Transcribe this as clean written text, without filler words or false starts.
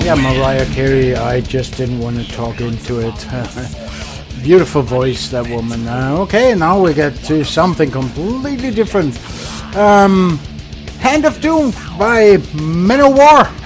Yeah, Mariah Carey, I just didn't want to talk into it. Beautiful voice, that woman. Okay, now we get to something completely different. Hand of Doom by Manowar.